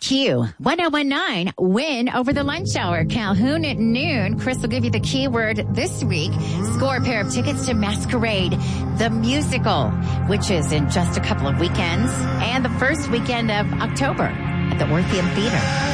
Q1019, win over the lunch hour. Calhoun at noon. Chris will give you the keyword this week. Score a pair of tickets to Masquerade, the musical, which is in just a couple of weekends, and the first weekend of October at the Orpheum Theater.